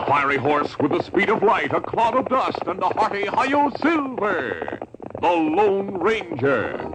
A fiery horse with the speed of light, a cloud of dust, and a hearty Hi-Yo Silver, the Lone Ranger.